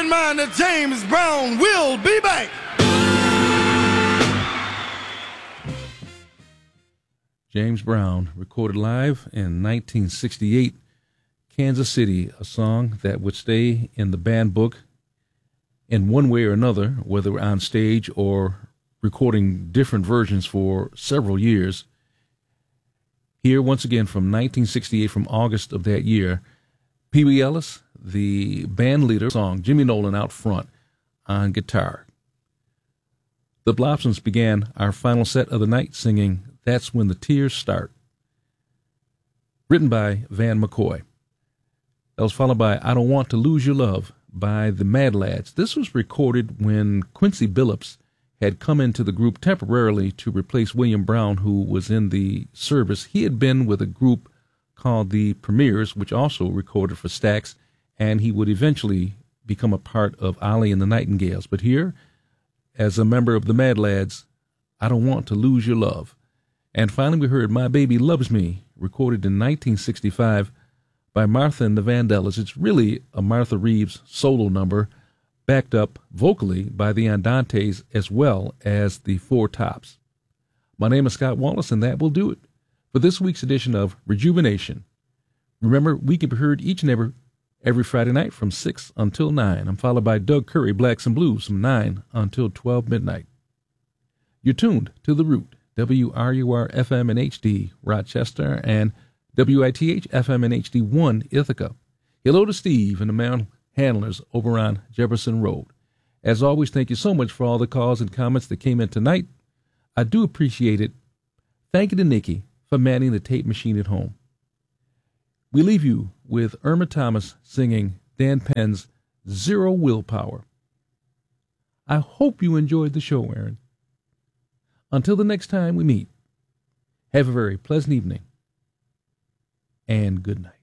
in mind that James Brown will be back. James Brown, recorded live in 1968, Kansas City, a song that would stay in the band book in one way or another, whether on stage or recording different versions for several years. Here, once again, from 1968, from August of that year, Pee Wee Ellis, the band leader, song Jimmy Nolan out front on guitar. The Blossoms began our final set of the night singing That's When the Tears Start, written by Van McCoy. That was followed by I Don't Want to Lose Your Love by the Mad Lads. This was recorded when Quincy Billups had come into the group temporarily to replace William Brown, who was in the service. He had been with a group called the Premiers, which also recorded for Stax, and he would eventually become a part of Ollie and the Nightingales. But here, as a member of the Mad Lads, I Don't Want to Lose Your Love. And finally, we heard My Baby Loves Me, recorded in 1965 by Martha and the Vandellas. It's really a Martha Reeves solo number, backed up vocally by the Andantes as well as the Four Tops. My name is Scott Wallace, and that will do it for this week's edition of Rejuvenation. Remember, we can be heard each and every Friday night from 6 until 9. I'm followed by Doug Curry, Blacks and Blues, from 9 until 12 midnight. You're tuned to The Root, WRUR FM and HD, Rochester, and WITH FM and HD1, Ithaca. Hello to Steve and the man handlers over on Jefferson Road. As always, thank you so much for all the calls and comments that came in tonight. I do appreciate it. Thank you to Nikki for manning the tape machine at home. We leave you with Irma Thomas singing Dan Penn's Zero Willpower. I hope you enjoyed the show, Aaron. Until the next time we meet, have a very pleasant evening and good night.